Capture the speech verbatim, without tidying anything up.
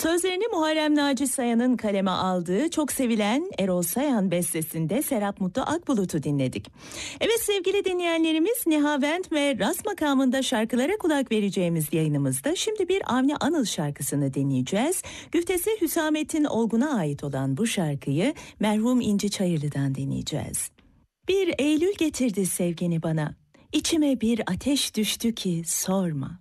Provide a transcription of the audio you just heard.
Sözlerini Muharrem Naci Sayan'ın kaleme aldığı çok sevilen Erol Sayan bestesinde Serap Mutlu Akbulut'u dinledik. Evet sevgili dinleyenlerimiz, Nihavent ve Ras makamında şarkılara kulak vereceğimiz yayınımızda şimdi bir Avni Anıl şarkısını dinleyeceğiz. Güftesi Hüsamettin Olgun'a ait olan bu şarkıyı merhum İnci Çayırlı'dan dinleyeceğiz. Bir Eylül getirdi sevgini bana, İçime bir ateş düştü ki sorma.